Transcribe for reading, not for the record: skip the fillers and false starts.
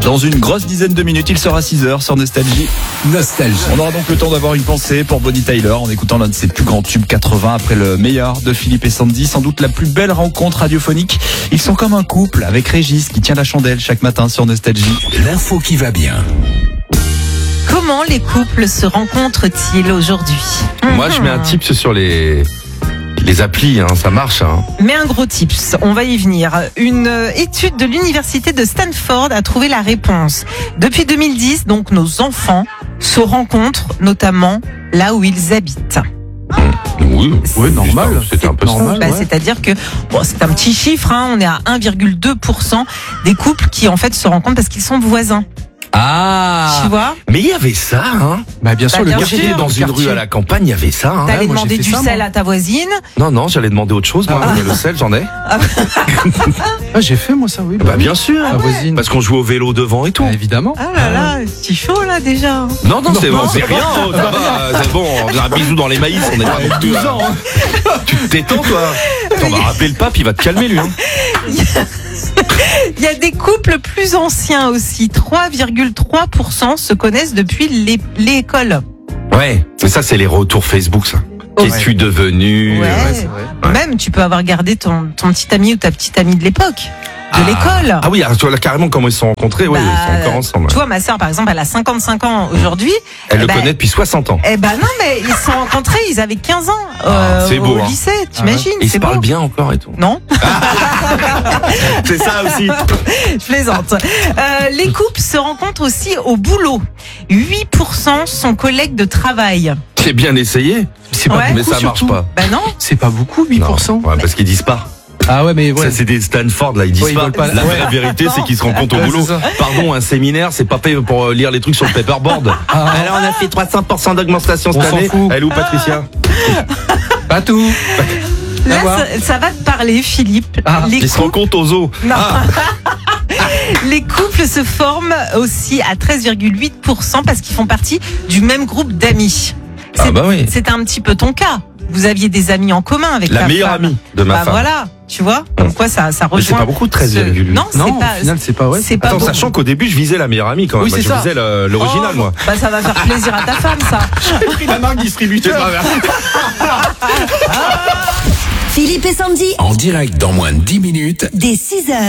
Dans une grosse dizaine de minutes, il sera 6h sur Nostalgie. On aura donc le temps d'avoir une pensée pour Bonnie Tyler en écoutant l'un de ses plus grands tubes 80 après le meilleur de Philippe et Sandy. Sans doute la plus belle rencontre radiophonique. Ils sont comme un couple avec Régis qui tient la chandelle chaque matin sur Nostalgie. L'info qui va bien. Comment les couples se rencontrent-ils aujourd'hui ? Moi, je mets un tips sur les applis, ça marche. Mais un gros tips, on va y venir. Une étude de l'université de Stanford a trouvé la réponse. Depuis 2010, donc, nos enfants se rencontrent notamment là où ils habitent. Oui, normal. C'était un peu normal. C'est-à-dire que c'est un petit chiffre, on est à 1,2% des couples qui en fait se rencontrent parce qu'ils sont voisins. Ah, tu vois ? Mais il y avait ça, Bah bien sûr, bien le quartier sûr. dans une rue à la campagne, il y avait ça. T'allais moi, demander j'ai fait du ça, sel moi. à ta voisine. Non, j'allais demander autre chose. Moi, mais le sel, j'en ai. j'ai fait moi ça, oui. Bah bien sûr. La voisine. Parce qu'on joue au vélo devant et tout. Évidemment. Ah là là, c'est chaud là déjà. Non, c'est rien. Ça va, c'est bon. On a un bisou dans les maïs. On est pas non plus. 12 ans. Tu te détends, toi. On va rappeler le pape, il va te calmer, lui. Il y a des couples plus anciens aussi. 3,3% se connaissent depuis l'école. Ouais, mais ça, c'est les retours Facebook, ça. Qu'est-ce que tu es devenu? Ouais. c'est vrai. Même, tu peux avoir gardé ton petit ami ou ta petite amie de l'époque, de l'école. Ah oui, tu vois là carrément comment ils se sont rencontrés. Oui, ils sont encore ensemble. Tu vois, ma sœur, par exemple, elle a 55 ans aujourd'hui. Elle le connaît depuis 60 ans. Eh ben non, mais ils se sont rencontrés, ils avaient 15 ans c'est beau, au lycée, t'imagines? Ils se c'est parlent beau. bien encore et tout. Non, C'est ça aussi. je plaisante. Les couples se rencontrent aussi au boulot. 8% sont collègues de travail. J'ai bien essayé, C'est pas Ouais. mais beaucoup, ça marche surtout. pas. Ben non. C'est pas beaucoup, 8%. Non. Ouais, parce qu'ils disent pas. Ah ouais, mais Ça, c'est des Stanford, là, ils disent Ouais, ils pas. veulent pas. La vraie vérité, c'est qu'ils se rencontrent au Ouais, boulot. c'est ça. Pardon, un séminaire, c'est pas fait pour lire les trucs sur le paperboard. Alors, on a fait 300% d'augmentation cette On s'en année. fout. Elle est où, Patricia? Pas tout. Là, voir. ça va te parler, Philippe. Les Ils se rencontrent aux zoo. Non. Les couples se forment aussi à 13,8% parce qu'ils font partie du même groupe d'amis. Ah bah oui. C'est un petit peu ton cas. Vous aviez des amis en commun avec La ta meilleure femme. amie de ma femme. Voilà, tu vois. Comme quoi ça Mais rejoint. c'est pas beaucoup, 13,8. Non, c'est Non, pas. au final, c'est pas ouais. C'est pas Attends, beaucoup. sachant qu'au début, je visais la meilleure amie quand même. Oui, Moi, c'est je ça. visais l'original, Oh, moi. Bah ça va faire plaisir à ta femme, ça. pris la marque distributeur. Philippe et Sandy, En direct dans moins de 10 minutes. dès 6h.